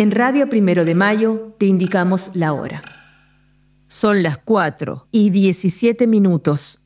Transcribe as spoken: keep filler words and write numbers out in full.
En Radio Primero de Mayo te indicamos la hora. Son las cuatro y diecisiete minutos.